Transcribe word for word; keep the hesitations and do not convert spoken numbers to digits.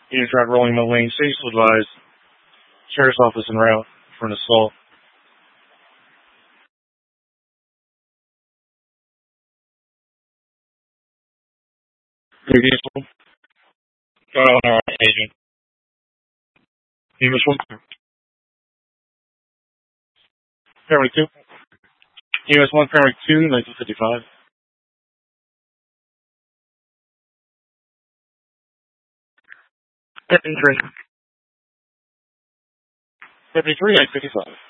Unit track rolling Mill Lane. Citizen advised. Sheriff's office en route for an assault. Three vehicle. Got on our agent. Unit one. Paramedic two. U S one, Paramedic two, nineteen fifty-five. Deputy three. Deputy three, nineteen fifty-five.